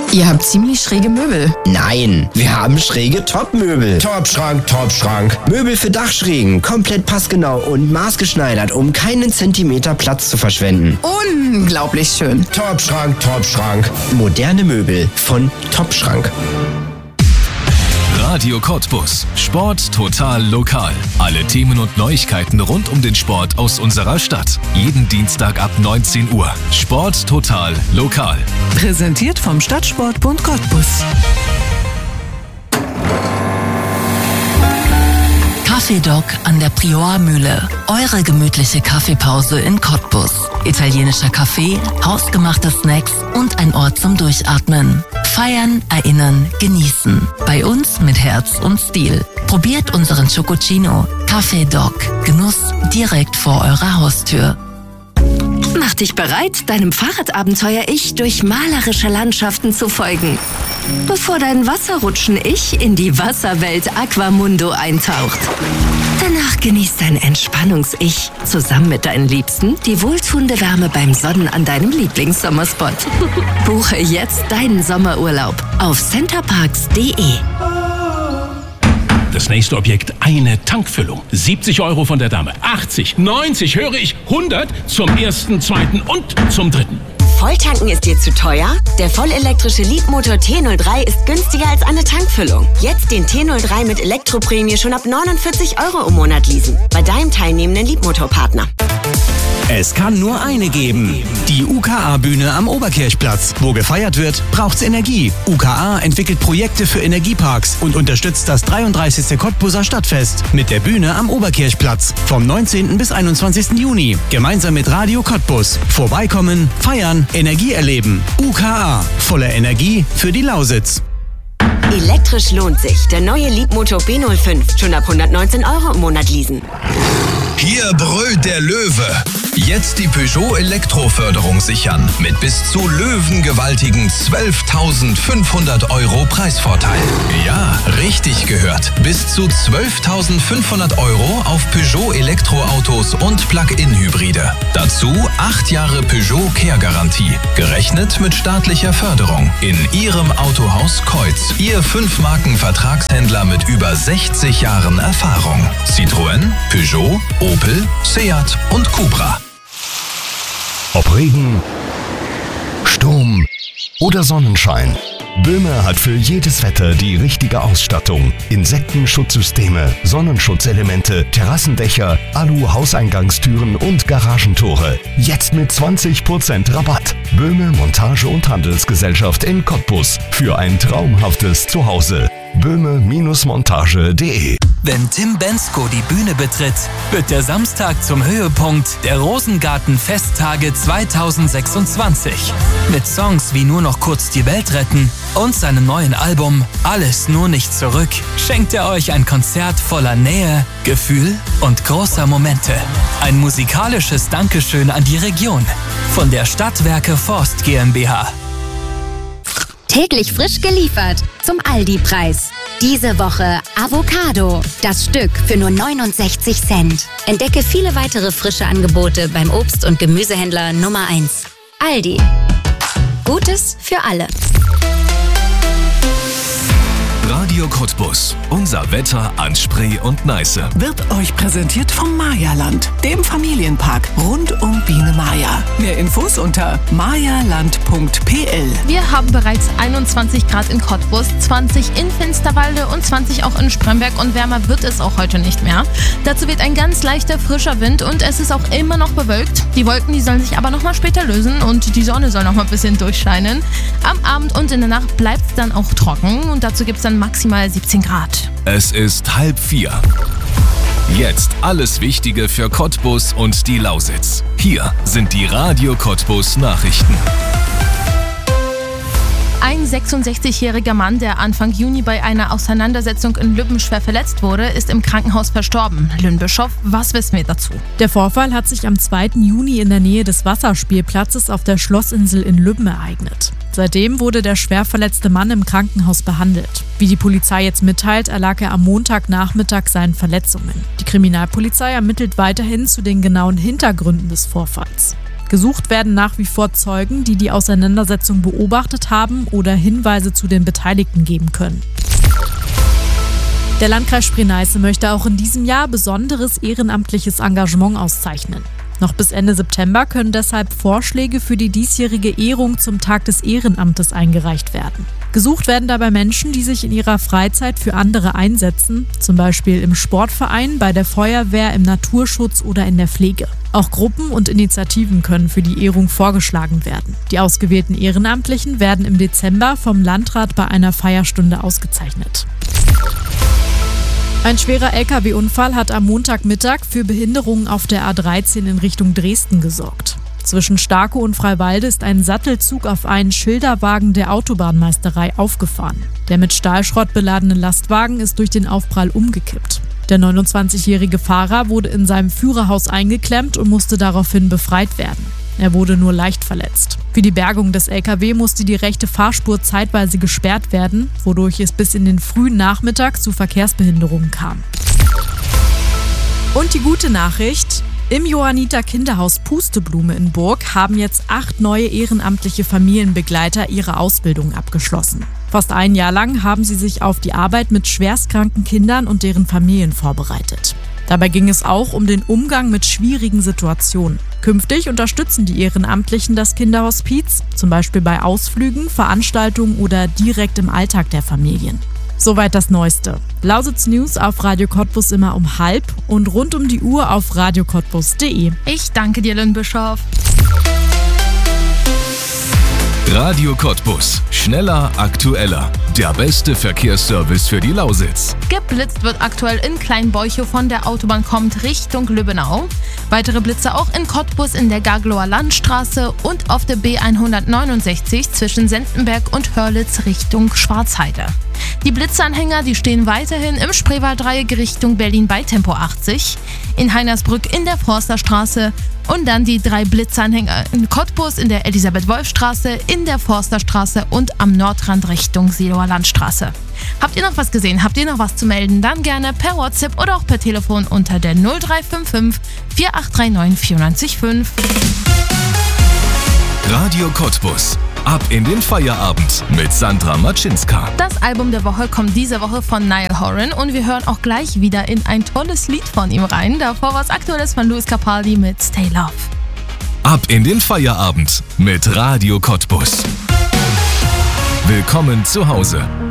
Ihr habt ziemlich schräge Möbel. Nein, wir haben schräge Topmöbel. Topschrank, Topschrank. Möbel für Dachschrägen, komplett passgenau und maßgeschneidert, um keinen Zentimeter Platz zu verschwenden. Unglaublich schön. Topschrank, Topschrank. Moderne Möbel von Topschrank. Radio Cottbus. Sport total lokal. Alle Themen und Neuigkeiten rund um den Sport aus unserer Stadt. Jeden Dienstag ab 19 Uhr. Sport total lokal. Präsentiert vom Stadtsportbund Cottbus. Kaffeedoc an der Priormühle. Eure gemütliche Kaffeepause in Cottbus. Italienischer Kaffee, hausgemachte Snacks und ein Ort zum Durchatmen. Feiern, erinnern, genießen. Bei uns mit Herz und Stil. Probiert unseren Chococino. Kaffeedoc. Genuss direkt vor eurer Haustür. Mach dich bereit, deinem Fahrradabenteuer-Ich durch malerische Landschaften zu folgen. Bevor dein Wasserrutschen-Ich in die Wasserwelt Aquamundo eintaucht. Danach genießt dein Entspannungs-Ich zusammen mit deinen Liebsten die wohltuende Wärme beim Sonnen an deinem Lieblingssommerspot. Buche jetzt deinen Sommerurlaub auf centerparks.de. Das nächste Objekt, eine Tankfüllung. 70 € von der Dame. 80, 90, höre ich, 100 zum ersten, zweiten und zum dritten. Volltanken ist dir zu teuer? Der vollelektrische Leadmotor T03 ist günstiger als eine Tankfüllung. Jetzt den T03 mit Elektroprämie schon ab 49 € im Monat leasen. Bei deinem teilnehmenden Leadmotorpartner. Es kann nur eine geben. Die UKA-Bühne am Oberkirchplatz. Wo gefeiert wird, braucht's Energie. UKA entwickelt Projekte für Energieparks und unterstützt das 33. Cottbuser Stadtfest mit der Bühne am Oberkirchplatz. Vom 19. bis 21. Juni. Gemeinsam mit Radio Cottbus. Vorbeikommen, feiern, Energie erleben. UKA. Voller Energie für die Lausitz. Elektrisch lohnt sich. Der neue Leadmotor B05. Schon ab 119 € im Monat leasen. Hier brüllt der Löwe. Jetzt die Peugeot Elektroförderung sichern. Mit bis zu löwengewaltigen 12.500 € Preisvorteil. Ja, richtig gehört. Bis zu 12.500 € auf Peugeot Elektroautos und Plug-in-Hybride. Dazu 8 Jahre Peugeot Care-Garantie. Gerechnet mit staatlicher Förderung. In Ihrem Autohaus Keutz. Ihr 5-Marken-Vertragshändler mit über 60 Jahren Erfahrung. Citroën, Peugeot, Opel, Seat und Cupra. Ob Regen, Sturm oder Sonnenschein. Böhme hat für jedes Wetter die richtige Ausstattung. Insektenschutzsysteme, Sonnenschutzelemente, Terrassendächer, Alu-Hauseingangstüren und Garagentore. Jetzt mit 20% Rabatt. Böhme Montage- und Handelsgesellschaft in Cottbus. Für ein traumhaftes Zuhause. böhme-montage.de. Wenn Tim Bensko die Bühne betritt, wird der Samstag zum Höhepunkt der Rosengarten-Festtage 2026. Mit Songs wie Nur noch kurz die Welt retten und seinem neuen Album Alles nur nicht zurück schenkt er euch ein Konzert voller Nähe, Gefühl und großer Momente. Ein musikalisches Dankeschön an die Region von der Stadtwerke Forst GmbH. Täglich frisch geliefert zum Aldi-Preis. Diese Woche Avocado, das Stück für nur 69 Cent. Entdecke viele weitere frische Angebote beim Obst- und Gemüsehändler Nummer 1. Aldi. Gutes für alle. Radio Cottbus. Unser Wetter an Spree und Neiße. Wird euch präsentiert vom Mayaland, dem Familienpark rund um Biene Maya. Mehr Infos unter mayaland.pl. Wir haben bereits 21 Grad in Cottbus, 20 in Finsterwalde und 20 auch in Spremberg und wärmer wird es auch heute nicht mehr. Dazu weht ein ganz leichter, frischer Wind und es ist auch immer noch bewölkt. Die Wolken, die sollen sich aber nochmal später lösen und die Sonne soll nochmal ein bisschen durchscheinen. Am Abend und in der Nacht bleibt es dann auch trocken und dazu gibt es dann maximal 17 Grad. Es ist 3:30. Jetzt alles Wichtige für Cottbus und die Lausitz. Hier sind die Radio Cottbus Nachrichten. Ein 66-jähriger Mann, der Anfang Juni bei einer Auseinandersetzung in Lübben schwer verletzt wurde, ist im Krankenhaus verstorben. Lynn-Bischof, was wissen wir dazu? Der Vorfall hat sich am 2. Juni in der Nähe des Wasserspielplatzes auf der Schlossinsel in Lübben ereignet. Seitdem wurde der schwer verletzte Mann im Krankenhaus behandelt. Wie die Polizei jetzt mitteilt, erlag er am Montagnachmittag seinen Verletzungen. Die Kriminalpolizei ermittelt weiterhin zu den genauen Hintergründen des Vorfalls. Gesucht werden nach wie vor Zeugen, die die Auseinandersetzung beobachtet haben oder Hinweise zu den Beteiligten geben können. Der Landkreis Spree-Neiße möchte auch in diesem Jahr besonderes ehrenamtliches Engagement auszeichnen. Noch bis Ende September können deshalb Vorschläge für die diesjährige Ehrung zum Tag des Ehrenamtes eingereicht werden. Gesucht werden dabei Menschen, die sich in ihrer Freizeit für andere einsetzen, zum Beispiel im Sportverein, bei der Feuerwehr, im Naturschutz oder in der Pflege. Auch Gruppen und Initiativen können für die Ehrung vorgeschlagen werden. Die ausgewählten Ehrenamtlichen werden im Dezember vom Landrat bei einer Feierstunde ausgezeichnet. Ein schwerer Lkw-Unfall hat am Montagmittag für Behinderungen auf der A13 in Richtung Dresden gesorgt. Zwischen Starkow und Freiwalde ist ein Sattelzug auf einen Schilderwagen der Autobahnmeisterei aufgefahren. Der mit Stahlschrott beladene Lastwagen ist durch den Aufprall umgekippt. Der 29-jährige Fahrer wurde in seinem Führerhaus eingeklemmt und musste daraufhin befreit werden. Er wurde nur leicht verletzt. Für die Bergung des Lkw musste die rechte Fahrspur zeitweise gesperrt werden, wodurch es bis in den frühen Nachmittag zu Verkehrsbehinderungen kam. Und die gute Nachricht: Im Johanniter Kinderhaus Pusteblume in Burg haben jetzt 8 neue ehrenamtliche Familienbegleiter ihre Ausbildung abgeschlossen. Fast ein Jahr lang haben sie sich auf die Arbeit mit schwerstkranken Kindern und deren Familien vorbereitet. Dabei ging es auch um den Umgang mit schwierigen Situationen. Künftig unterstützen die Ehrenamtlichen das Kinderhospiz, zum Beispiel bei Ausflügen, Veranstaltungen oder direkt im Alltag der Familien. Soweit das Neueste. Lausitz News auf Radio Cottbus immer um 12:30 und rund um die Uhr auf radiocottbus.de. Ich danke dir, Lynn Bischof. Radio Cottbus. Schneller, aktueller. Der beste Verkehrsservice für die Lausitz. Geblitzt wird aktuell in Kleinbeuchow von der Autobahn kommt Richtung Lübbenau. Weitere Blitze auch in Cottbus in der Gaglower Landstraße und auf der B169 zwischen Senftenberg und Hörlitz Richtung Schwarzheide. Die Blitzanhänger, die stehen weiterhin im Spreewalddreieck Richtung Berlin bei Tempo 80, in Heinersbrück in der Forsterstraße und dann die 3 Blitzanhänger in Cottbus in der Elisabeth-Wolf-Straße, in der Forsterstraße und am Nordrand Richtung Seelower Landstraße. Habt ihr noch was gesehen? Habt ihr noch was zu melden? Dann gerne per WhatsApp oder auch per Telefon unter der 0355 4839 945. Radio Cottbus. Ab in den Feierabend mit Sandra Matschinska. Das Album der Woche kommt diese Woche von Niall Horan und wir hören auch gleich wieder in ein tolles Lied von ihm rein. Davor was Aktuelles von Luis Capaldi mit Stay Love. Ab in den Feierabend mit Radio Cottbus. Willkommen zu Hause.